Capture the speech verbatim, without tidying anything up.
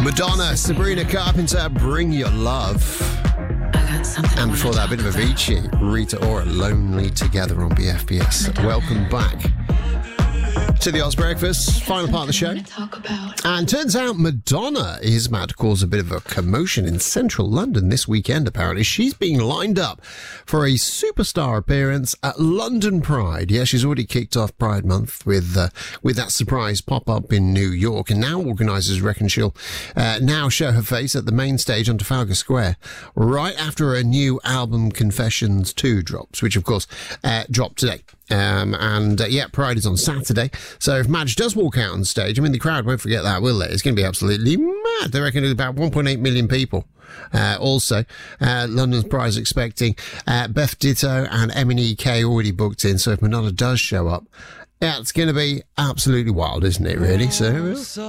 Madonna, Sabrina Carpenter, Bring Your Love. And before that, a bit of Avicii, Rita Ora, Lonely Together on B F B S. Welcome back to the Oz Breakfast, final part of the show. And turns out Madonna is about to cause a bit of a commotion in central London this weekend, apparently. She's being lined up for a superstar appearance at London Pride. Yeah, she's already kicked off Pride Month with uh, with that surprise pop-up in New York. And now organisers reckon she'll uh, now show her face at the main stage on Trafalgar Square right after her new album Confessions two drops, which, of course, uh, dropped today. Um, and uh, yeah, Pride is on Saturday. So if Madge does walk out on stage, I mean, the crowd won't forget that, will they? It's going to be absolutely mad. They reckon it's about one point eight million people. Uh, also, uh, London's Pride is expecting uh, Beth Ditto and M N E K already booked in. So if Madonna does show up, yeah, it's going to be absolutely wild, isn't it, really? So.